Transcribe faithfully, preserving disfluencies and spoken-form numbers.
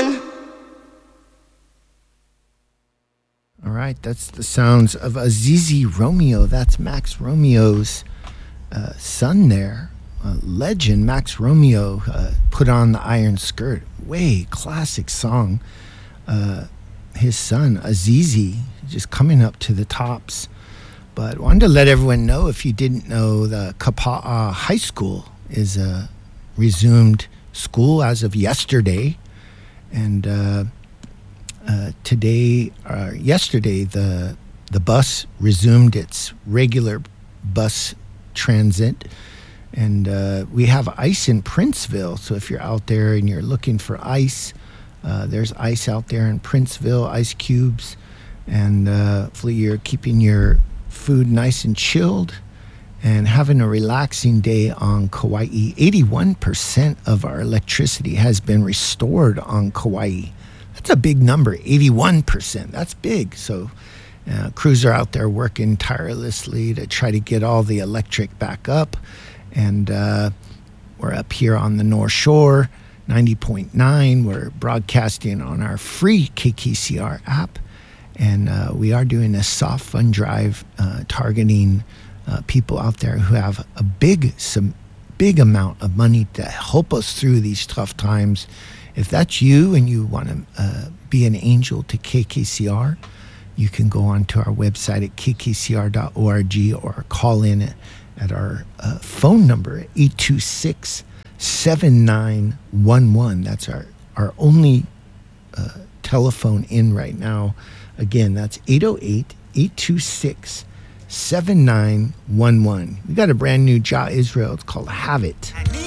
one. All right, that's the sounds of Azizi Romeo. That's Max Romeo's uh, son there. Uh, legend Max Romeo uh, put on the iron skirt. Way classic song. Uh, his son Azizi just coming up to the tops. But wanted to let everyone know, if you didn't know, the Kapa'a High School is a resumed school as of yesterday, and uh, uh, today, uh, yesterday, the the bus resumed its regular bus transit. And uh, we have ice in Princeville, so if you're out there and you're looking for ice, uh, there's ice out there in Princeville, ice cubes, and uh, hopefully you're keeping your food nice and chilled and having a relaxing day on Kauai. eighty-one percent of our electricity has been restored on Kauai. That's a big number, eighty-one percent. That's big. So uh, crews are out there working tirelessly to try to get all the electric back up. And uh, we're up here on the North Shore, ninety point nine. We're broadcasting on our free K K C R app. And uh, we are doing a soft fund drive uh, targeting uh, people out there who have a big, some big amount of money to help us through these tough times. If that's you and you want to uh, be an angel to K K C R, you can go on to our website at k k c r dot org or call in at, at our uh, phone number, eight two six, seven nine one one. That's our, our only uh, telephone in right now. Again, that's eight oh eight, eight two six, seven nine one one. We got a brand new Jah Israel. It's called Have It.